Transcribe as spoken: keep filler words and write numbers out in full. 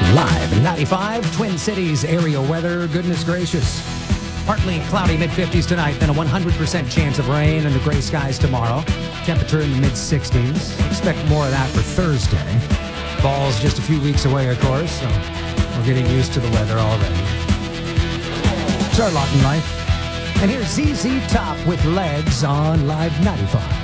Live ninety-five, Twin Cities area weather. Goodness gracious. Partly cloudy, mid fifties tonight, then a one hundred percent chance of rain and the gray skies tomorrow. Temperature in the mid sixties. Expect more of that for Thursday. Fall's just a few weeks away, of course, so we're getting used to the weather already. It's our lot in life. And here's Z Z Top with Legs on Live ninety-five.